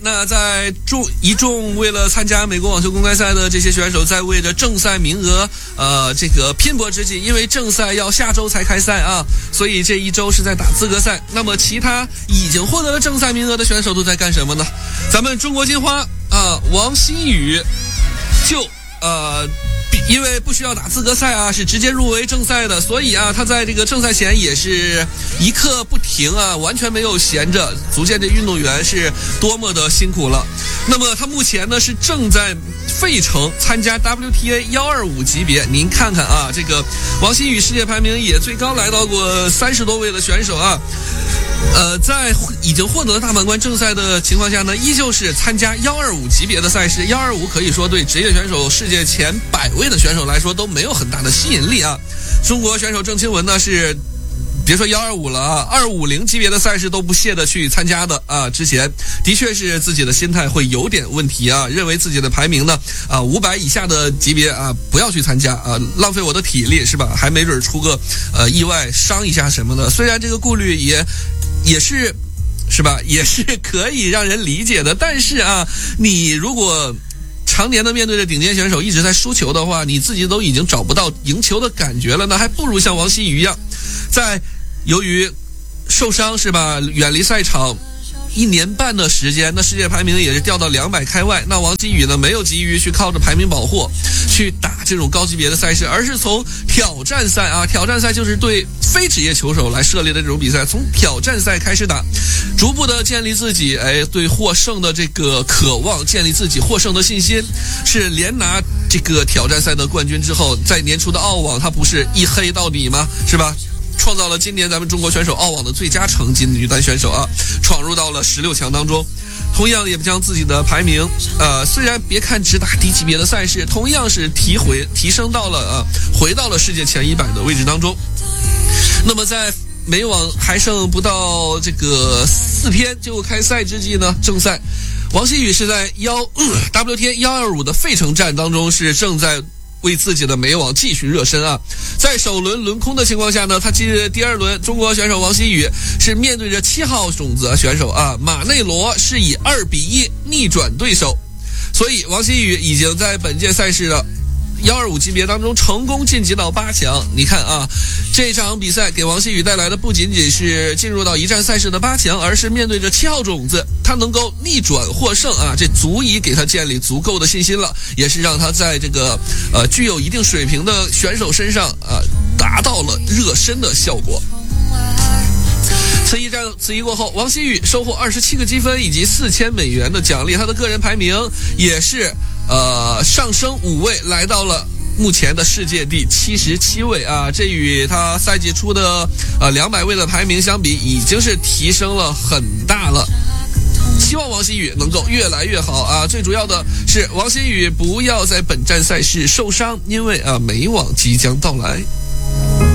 那在一众为了参加美国网球公开赛的这些选手，在为着正赛名额这个拼搏之际，因为正赛要下周才开赛啊，所以这一周是在打资格赛。那么其他已经获得了正赛名额的选手都在干什么呢？咱们中国金花王欣雨就因为不需要打资格赛啊，是直接入围正赛的，所以啊，他在这个正赛前也是一刻不停啊，完全没有闲着，足见这运动员是多么的辛苦了。那么他目前呢是正在费城参加 WTA 125级别，您看看啊，这个王欣雨世界排名也最高来到过30多位的选手啊。在已经获得大满贯正赛的情况下呢，依旧是参加125级别的赛事。125可以说对职业选手世界前100位的选手来说都没有很大的吸引力啊。中国选手郑钦文呢是别说125了啊，250级别的赛事都不屑的去参加的啊。之前的确是自己的心态会有点问题啊，认为自己的排名呢500以下的级别啊不要去参加啊，浪费我的体力是吧？还没准出个意外伤一下什么的。虽然这个顾虑也是吧，也是可以让人理解的，但是啊，你如果常年的面对着顶尖选手一直在输球的话，你自己都已经找不到赢球的感觉了，那还不如像王欣雨一样，在由于受伤是吧，远离赛场1年半的时间，那世界排名也是掉到200开外。那王欣雨呢，没有急于去靠着排名保护去打这种高级别的赛事，而是从挑战赛啊，挑战赛就是对非职业球手来设立的这种比赛，从挑战赛开始打，逐步的建立自己对获胜的这个渴望，建立自己获胜的信心。是连拿这个挑战赛的冠军之后，在年初的澳网他不是一黑到底吗？是吧？创造了今年咱们中国选手澳网的最佳成绩，女单选手啊，闯入到了16强当中。同样也将自己的排名虽然别看只打低级别的赛事，同样是提升到了回到了世界前100的位置当中。那么在美网还剩不到这个4天就开赛之际呢，正赛王欣雨是在WTA 125的费城站当中是正在为自己的美网继续热身啊。在首轮轮空的情况下呢，他第二轮中国选手王欣雨是面对着7号种子选手马内罗，是以2-1逆转对手，所以王欣雨已经在本届赛事的125级别当中成功晋级到8强。你看啊，这场比赛给王欣雨带来的不仅仅是进入到一站赛事的8强，而是面对着7号种子，他能够逆转获胜啊，这足以给他建立足够的信心了，也是让他在这个具有一定水平的选手身上达到了热身的效果。此役过后，王欣雨收获27个积分以及4000美元的奖励，他的个人排名也是上升5位，来到了目前的世界第77位啊，这与他赛季初的200位的排名相比，已经是提升了很大了。希望王欣雨能够越来越好啊！最主要的是王欣雨不要在本站赛事受伤，因为美网即将到来。